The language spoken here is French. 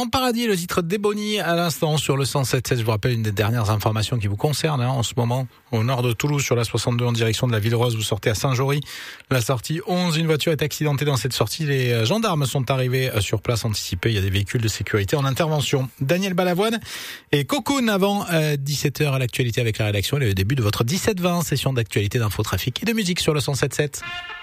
Clément Paradis, le titre d'Ebony à l'instant sur le 107.7. Je vous rappelle une des dernières informations qui vous concernent en ce moment. Au nord de Toulouse, sur la 62 en direction de la Ville-Rose, vous sortez à Saint-Jory. La sortie 11, une voiture est accidentée dans cette sortie. Les gendarmes sont arrivés sur place anticipés. Il y a des véhicules de sécurité en intervention. Daniel Balavoine et Cocoon avant 17h à l'actualité avec la rédaction. Et le début de votre 17-20 session d'actualité d'infotrafic et de musique sur le 107.7.